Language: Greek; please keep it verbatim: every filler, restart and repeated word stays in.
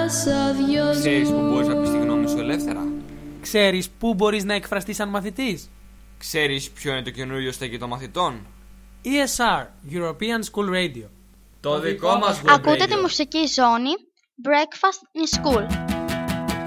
Ξέρεις που μπορείς να πεις τη γνώμη σου ελεύθερα? Ξέρεις πού μπορείς να εκφραστείς σαν μαθητής? Ξέρεις ποιο είναι το καινούριο στέκι των μαθητών? ι ες αρ, European School Radio. Το δικό μας web Ακούτε radio. τη μουσική ζώνη Breakfast in School.